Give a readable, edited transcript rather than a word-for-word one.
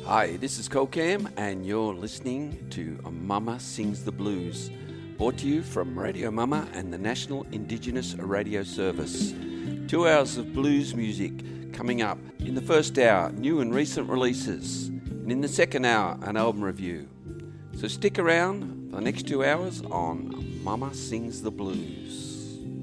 Hi, this is Colcam, and you're listening to Mama Sings the Blues, brought to you from Radio Mama and the National Indigenous Radio Service. 2 hours of blues music coming up. In the first hour, new and recent releases, and in the second hour, an album review. So stick around for the next 2 hours on Mama Sings the Blues.